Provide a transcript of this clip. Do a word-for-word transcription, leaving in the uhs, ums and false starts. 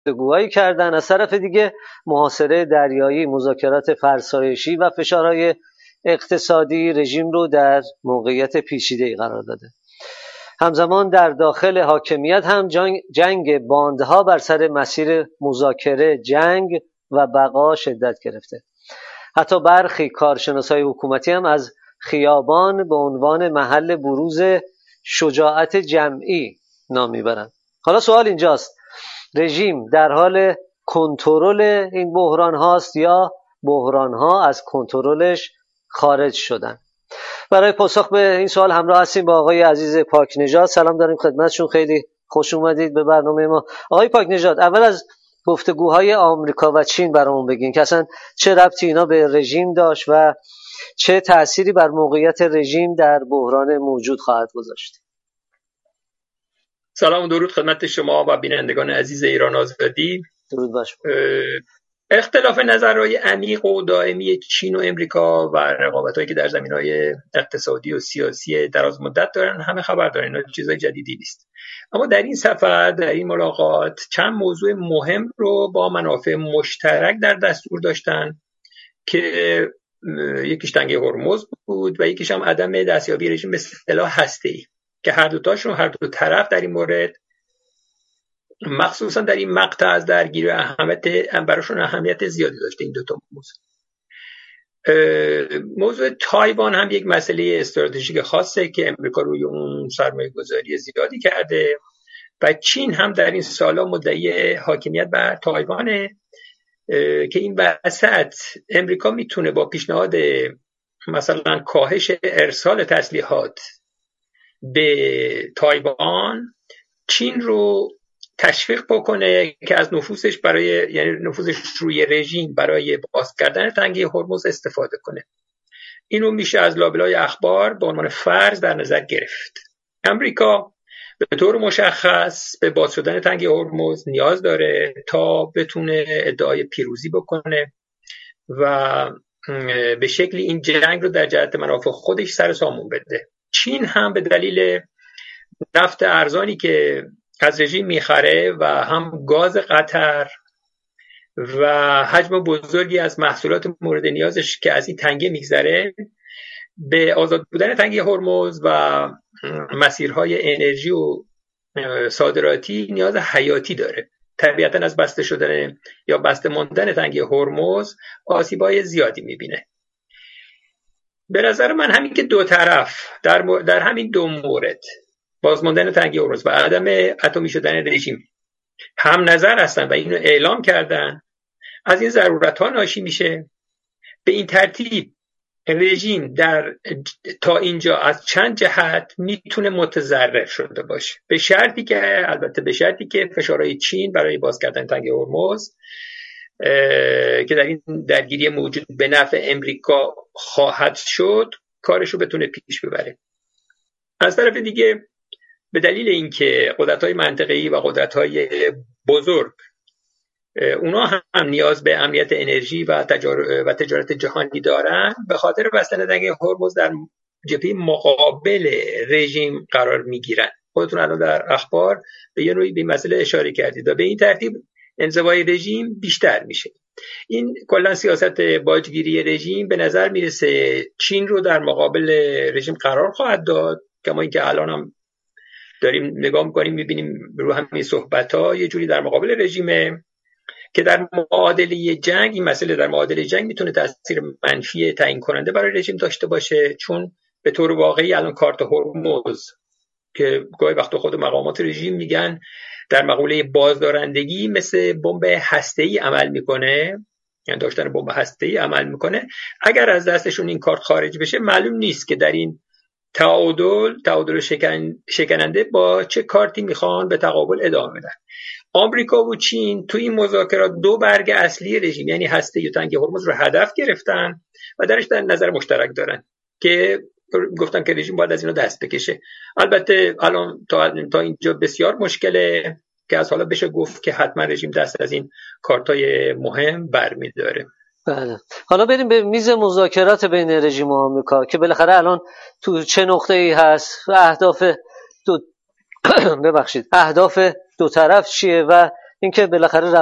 گفتگوهایی کردن. از طرف دیگه محاصره دریایی، مذاکرات فرسایشی و فشارهای اقتصادی رژیم رو در موقعیت پیچیده‌ای قرار داده. همزمان در داخل حاکمیت هم جنگ, جنگ باندها بر سر مسیر مذاکره، جنگ و بقا شدت گرفته. حتی برخی کارشناسای حکومتی هم از خیابان به عنوان محل بروز شجاعت جمعی نام میبرند. حالا سوال اینجاست، رژیم در حال کنترل این بحران هاست یا بحران ها از کنترلش خارج شدن؟ برای پاسخ به این سوال همراه هستیم با آقای عزیز پاکنژاد. سلام داریم خدمتشون، خیلی خوش اومدید به برنامه ما. آقای پاکنژاد، اول از گفتگوهای آمریکا و چین برامون بگین که اصلا چه ربطی اینا به رژیم داشت و چه تأثیری بر موقعیت رژیم در بحران موجود خواهد گذاشت. سلام و درود خدمت شما و بینندگان عزیز ایران آزادی. درود باش. اختلاف نظرهای عمیق و دائمی چین و امریکا و رقابت‌هایی که در زمینه‌های اقتصادی و سیاسی دراز مدت دارن همه خبر دارن، اینا چیزای جدیدی نیست. اما در این سفر، در این ملاقات، چند موضوع مهم رو با منافع مشترک در دستور داشتن که یکیش تنگه هرمز بود و یکیش هم عدم دستیابی رژیم به سلاح هسته‌ای که هر دو تاشون، هر دو طرف در این مورد مخصوصا در این مقطع از درگیری اهمیت براشون اهمیت زیادی داشته. این دو تا موضوع موضوع تایوان هم یک مسئله استراتژیک خاصه که امریکا روی اون سرمایه گذاری زیادی کرده و چین هم در این سالا مدعی حاکمیت بر تایوانه که این وسط امریکا میتونه با پیشنهاد مثلا کاهش ارسال تسلیحات به تایوان چین رو تشویق بکنه که از نفوذش برای یعنی نفوذش روی رژیم برای باز کردن تنگه هرمز استفاده کنه. اینو میشه از لابلای اخبار به عنوان فرض در نظر گرفت. امریکا به طور مشخص به باز شدن تنگه هرمز نیاز داره تا بتونه ادعای پیروزی بکنه و به شکلی این جنگ رو در جهت منافع خودش سر سامون بده. چین هم به دلیل نفت ارزانی که از رژیم میخره و هم گاز قطر و حجم بزرگی از محصولات مورد نیازش که از این تنگه میگذره، به آزاد بودن تنگه هرمز و مسیرهای انرژی و صادراتی نیاز حیاتی داره. طبیعتاً از بسته شدن یا بسته ماندن تنگه هرمز آسیبای زیادی میبینه. به نظر من همین که دو طرف در, مور... در همین دو مورد، بازماندن تنگه هرمز و عدم اتمی شدن رژیم، هم نظر هستن و اینو اعلام کردن، از این ضرورت ها ناشی میشه. به این ترتیب رژیم در تا اینجا از چند جهت میتونه متضرر شده باشه، به شرطی که البته به شرطی که فشارهای چین برای باز کردن تنگه هرمز که در این درگیری موجود به نفع امریکا خواهد شد کارشو بتونه پیش ببره. از طرف دیگه به دلیل اینکه قدرت‌های منطقه‌ای و قدرت‌های بزرگ اونا هم نیاز به امنیت انرژی و تجارت و تجارت جهانی دارن، به خاطر بستن تنگه هرمز در جبهه مقابل رژیم قرار میگیرن. خودتون الان در اخبار به یه نوعی به مسئله اشاره کردید و به این ترتیب انزوای رژیم بیشتر میشه. این کلا سیاست باجگیری رژیم به نظر میرسه چین رو در مقابل رژیم قرار خواهد داد، کما اینکه الان هم داریم نگاه میکنیم میبینیم رو همین صحبت‌ها یه جوری در مقابل رژیمه که در معادله جنگ، این مسئله در معادله جنگ میتونه تاثیر منفی تعیین کننده برای رژیم داشته باشه، چون به طور واقعی الان کارت هرمز که گاهی وقتا خود مقامات رژیم میگن در مقوله بازدارندگی مثل بمب هسته‌ای عمل میکنه، یعنی داشتن بمب هسته‌ای عمل میکنه، اگر از دستشون این کارت خارج بشه معلوم نیست که در این تعادل تعادل شکن، شکننده با چه کارتی میخوان به تقابل ادامه بدن. آمریکا و چین تو این مذاکرات دو برگ اصلی رژیم یعنی هسته و تنگه هرمز رو هدف گرفتن و درش در نظر مشترک دارن که گفتن که رژیم باید از اینو دست بکشه. البته الان تا, تا اینجا بسیار مشکله که از حالا بشه گفت که حتما رژیم دست از این کارتای مهم برمی‌داره. بله. حالا بریم به میز مذاکرات بین رژیم و آمریکا که بالاخره الان تو چه نقطه‌ای هست و اهداف دو ببخشید اهداف دو طرف چیه و اینکه بالاخره